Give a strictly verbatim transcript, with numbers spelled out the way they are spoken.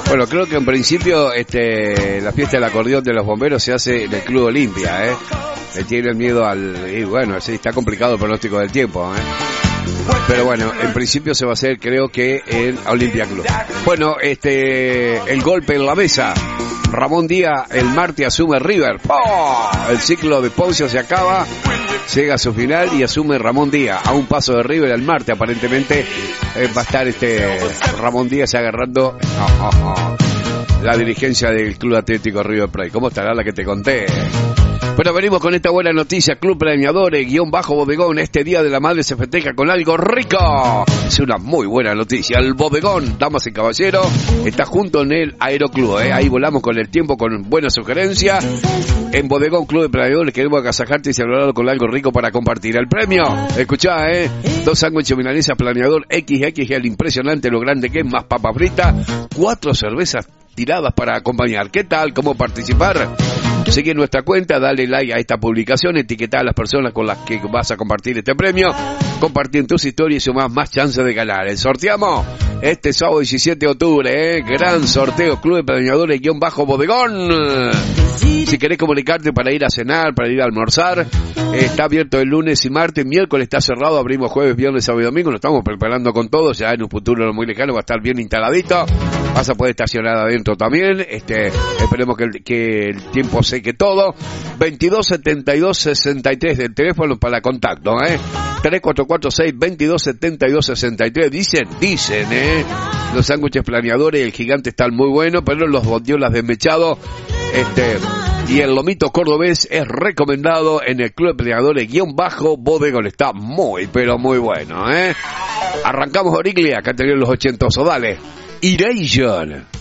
Bueno, creo que en principio este la fiesta del acordeón de los bomberos se hace en el Club Olimpia, ¿eh? Le tienen miedo al... Y bueno, sí, está complicado el pronóstico del tiempo, ¿eh? Pero bueno, en principio se va a hacer, creo que en Olimpia Club. Bueno, este el golpe en la mesa. Ramón Díaz el martes asume River. ¡Oh! El ciclo de Poncio se acaba, llega a su final y asume Ramón Díaz. A un paso de River el martes, aparentemente eh, va a estar este Ramón Díaz agarrando oh, oh, oh, la dirigencia del Club Atlético River Plate. ¿Cómo estará la que te conté? Bueno, venimos con esta buena noticia. Club Planeadores, guión bajo Bodegón. Este Día de la Madre se festeja con algo rico. Es una muy buena noticia. El Bodegón, damas y caballeros, está junto en el Aeroclub, ¿eh? Ahí volamos con el tiempo con buenas sugerencias. En Bodegón Club de Planeadores queremos agasajarte y celebrarlo con algo rico para compartir. El premio, escuchá, ¿eh? Dos sándwiches milanesa Planeador equis equis ele, impresionante lo grande que es, más papa frita, cuatro cervezas tiradas para acompañar. ¿Qué tal? ¿Cómo participar? Sigue nuestra cuenta, dale like a esta publicación, etiqueta a las personas con las que vas a compartir este premio, compartir en tus historias y sumás más chances de ganar. El sorteamos este sábado diecisiete de octubre, ¿eh? Gran sorteo, Club de Planeadores guión bajo Bodegón. Si querés comunicarte para ir a cenar, para ir a almorzar, eh, está abierto el lunes y martes, miércoles está cerrado, abrimos jueves, viernes, sábado y domingo, nos estamos preparando con todo, ya en un futuro no muy lejano va a estar bien instaladito, vas a poder estacionar adentro también, este, esperemos que el, que el tiempo seque todo. Veintidós setenta y dos sesenta y tres del teléfono para contacto, eh, tres cuatro cuatro seis veintidós setenta y dos sesenta y tres, dicen, dicen, eh, los sándwiches Planeadores y el gigante están muy buenos, pero los bondiolas desmechados, este, y el lomito cordobés es recomendado en el Club de Planeadores guión bajo Bodegón. Está muy, pero muy bueno, ¿eh? Arrancamos Origlia, acá tenemos los ochentosos, dale. Iration.